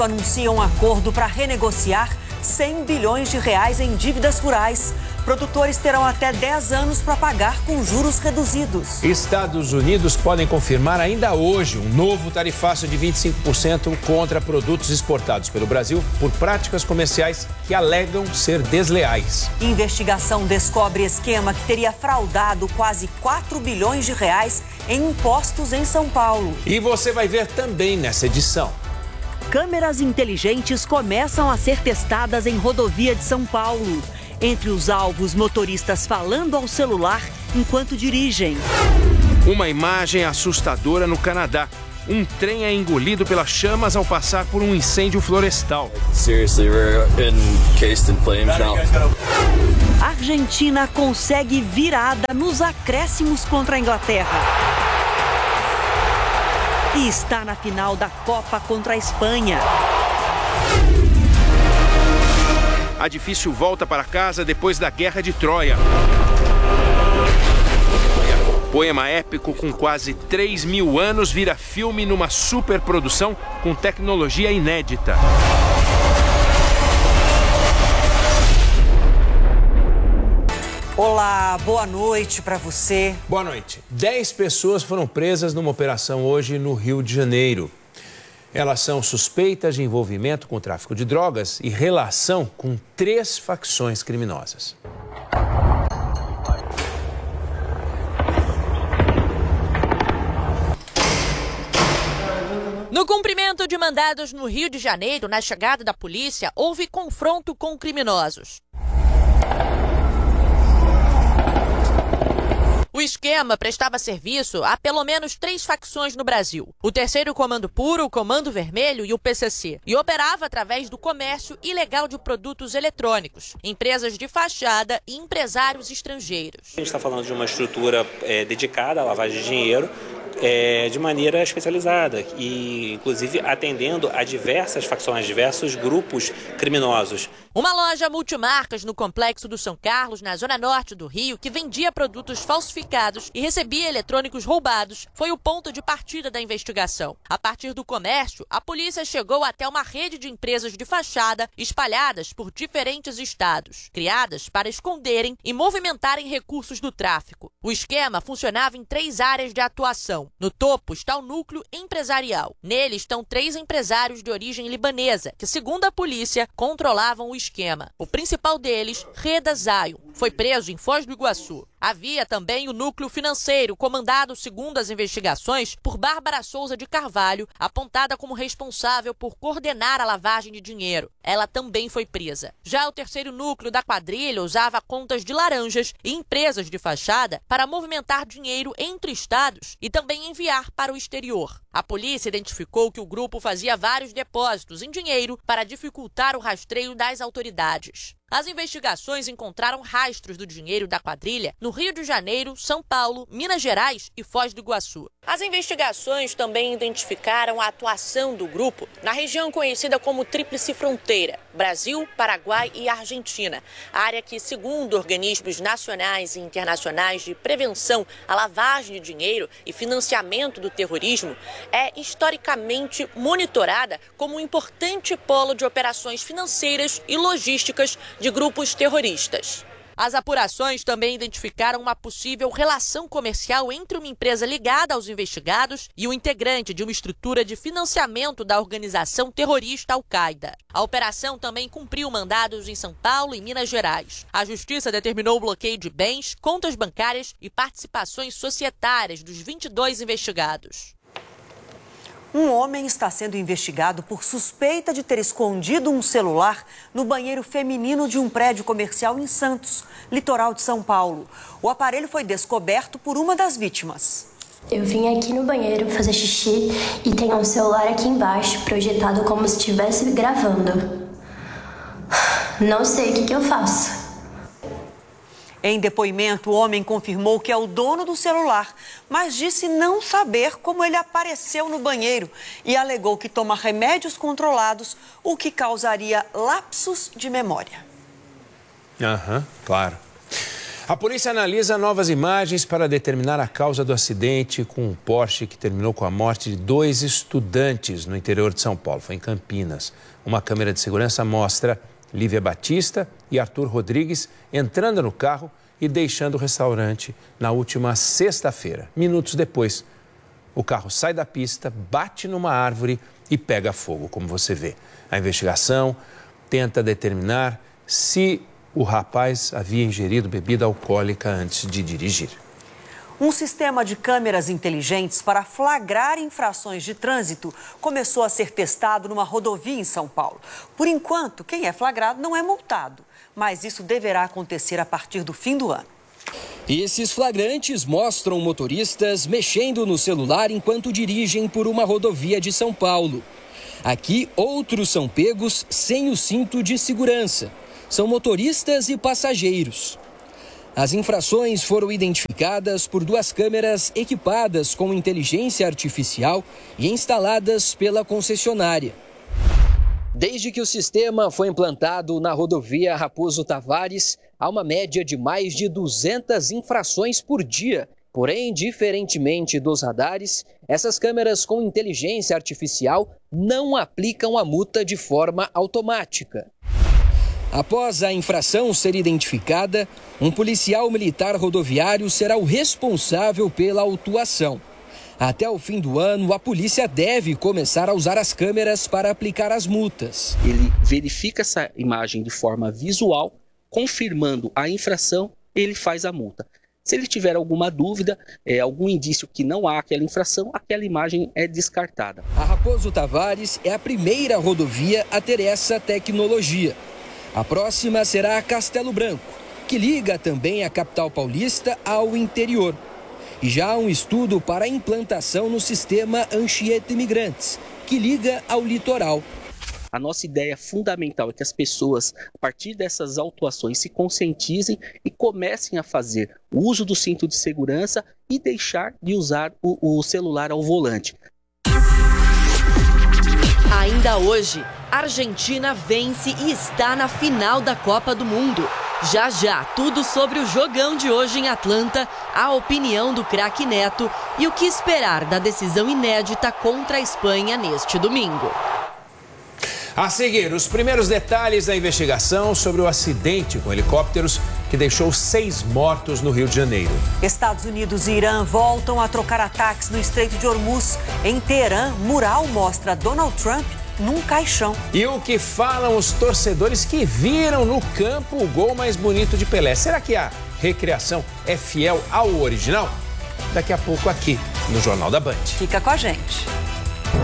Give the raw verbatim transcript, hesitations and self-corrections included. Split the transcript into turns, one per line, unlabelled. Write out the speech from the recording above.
Anuncia um acordo para renegociar cem bilhões de reais em dívidas rurais. Produtores terão até dez anos para pagar com juros reduzidos.
Estados Unidos podem confirmar ainda hoje um novo tarifaço de vinte e cinco por cento contra produtos exportados pelo Brasil por práticas comerciais que alegam ser desleais.
Investigação descobre esquema que teria fraudado quase quatro bilhões de reais em impostos em São Paulo.
E você vai ver também nessa edição.
Câmeras inteligentes começam a ser testadas em rodovia de São Paulo. Entre os alvos, motoristas falando ao celular enquanto dirigem.
Uma imagem assustadora no Canadá. Um trem é engolido pelas chamas ao passar por um incêndio florestal.
Seriously, we're encased in flames now.
A Argentina consegue virada nos acréscimos contra a Inglaterra. E está na final da Copa contra a Espanha.
A difícil volta para casa depois da Guerra de Troia. Poema épico com quase três mil anos vira filme numa superprodução com tecnologia inédita.
Olá, boa noite para você.
Boa noite. Dez pessoas foram presas numa operação hoje no Rio de Janeiro. Elas são suspeitas de envolvimento com tráfico de drogas e relação com três facções criminosas.
No cumprimento de mandados no Rio de Janeiro, na chegada da polícia, houve confronto com criminosos. O esquema prestava serviço a pelo menos três facções no Brasil. O terceiro Comando Puro, o Comando Vermelho e o P C C. E operava através do comércio ilegal de produtos eletrônicos, empresas de fachada e empresários estrangeiros.
A gente está falando de uma estrutura é, dedicada à lavagem de dinheiro, É, de maneira especializada e, inclusive, atendendo a diversas facções, diversos grupos criminosos.
Uma loja multimarcas no Complexo do São Carlos, na zona norte do Rio, que vendia produtos falsificados e recebia eletrônicos roubados, foi o ponto de partida da investigação. A partir do comércio, a polícia chegou até uma rede de empresas de fachada espalhadas por diferentes estados, criadas para esconderem e movimentarem recursos do tráfico. O esquema funcionava em três áreas de atuação. No topo está o núcleo empresarial. Nele estão três empresários de origem libanesa, que, segundo a polícia, controlavam o esquema. O principal deles, Reda Zion, foi preso em Foz do Iguaçu. Havia também o núcleo financeiro, comandado, segundo as investigações, por Bárbara Souza de Carvalho, apontada como responsável por coordenar a lavagem de dinheiro. Ela também foi presa. Já o terceiro núcleo da quadrilha usava contas de laranjas e empresas de fachada para movimentar dinheiro entre estados e também enviar para o exterior. A polícia identificou que o grupo fazia vários depósitos em dinheiro para dificultar o rastreio das autoridades. As investigações encontraram rastros do dinheiro da quadrilha no Rio de Janeiro, São Paulo, Minas Gerais e Foz do Iguaçu. As investigações também identificaram a atuação do grupo na região conhecida como Tríplice Fronteira, Brasil, Paraguai e Argentina, área que, segundo organismos nacionais e internacionais de prevenção à lavagem de dinheiro e financiamento do terrorismo, é historicamente monitorada como um importante polo de operações financeiras e logísticas de grupos terroristas. As apurações também identificaram uma possível relação comercial entre uma empresa ligada aos investigados e o integrante de uma estrutura de financiamento da organização terrorista Al-Qaeda. A operação também cumpriu mandados em São Paulo e Minas Gerais. A Justiça determinou o bloqueio de bens, contas bancárias e participações societárias dos vinte e dois investigados.
Um homem está sendo investigado por suspeita de ter escondido um celular no banheiro feminino de um prédio comercial em Santos, litoral de São Paulo. O aparelho foi descoberto por uma das vítimas.
Eu vim aqui no banheiro fazer xixi e tem um celular aqui embaixo, projetado como se estivesse gravando. Não sei o que que eu faço.
Em depoimento, o homem confirmou que é o dono do celular, mas disse não saber como ele apareceu no banheiro e alegou que toma remédios controlados, o que causaria lapsos de memória.
Aham, claro. A polícia analisa novas imagens para determinar a causa do acidente com um Porsche que terminou com a morte de dois estudantes no interior de São Paulo. Foi em Campinas. Uma câmera de segurança mostra Lívia Batista e Arthur Rodrigues entrando no carro e deixando o restaurante na última sexta-feira. Minutos depois, o carro sai da pista, bate numa árvore e pega fogo, como você vê. A investigação tenta determinar se o rapaz havia ingerido bebida alcoólica antes de dirigir.
Um sistema de câmeras inteligentes para flagrar infrações de trânsito começou a ser testado numa rodovia em São Paulo. Por enquanto, quem é flagrado não é multado, mas isso deverá acontecer a partir do fim do ano.
Esses flagrantes mostram motoristas mexendo no celular enquanto dirigem por uma rodovia de São Paulo. Aqui, outros são pegos sem o cinto de segurança. São motoristas e passageiros. As infrações foram identificadas por duas câmeras equipadas com inteligência artificial e instaladas pela concessionária. Desde que o sistema foi implantado na rodovia Raposo Tavares, há uma média de mais de duzentas infrações por dia. Porém, diferentemente dos radares, essas câmeras com inteligência artificial não aplicam a multa de forma automática. Após a infração ser identificada, um policial militar rodoviário será o responsável pela autuação. Até o fim do ano, a polícia deve começar a usar as câmeras para aplicar as multas.
Ele verifica essa imagem de forma visual, confirmando a infração, ele faz a multa. Se ele tiver alguma dúvida, é, algum indício que não há aquela infração, aquela imagem é descartada.
A Raposo Tavares é a primeira rodovia a ter essa tecnologia. A próxima será a Castelo Branco, que liga também a capital paulista ao interior. E já há um estudo para a implantação no sistema Anchieta Imigrantes, que liga ao litoral.
A nossa ideia fundamental é que as pessoas, a partir dessas autuações, se conscientizem e comecem a fazer o uso do cinto de segurança e deixar de usar o, o celular ao volante.
Ainda hoje, a Argentina vence e está na final da Copa do Mundo. Já já, tudo sobre o jogão de hoje em Atlanta, a opinião do craque Neto e o que esperar da decisão inédita contra a Espanha neste domingo.
A seguir, os primeiros detalhes da investigação sobre o acidente com helicópteros que deixou seis mortos no Rio de Janeiro.
Estados Unidos e Irã voltam a trocar ataques no Estreito de Hormuz. Em Teherã, mural mostra Donald Trump num caixão.
E o que falam os torcedores que viram no campo o gol mais bonito de Pelé? Será que a recriação é fiel ao original? Daqui a pouco aqui no Jornal da Band.
Fica com a gente.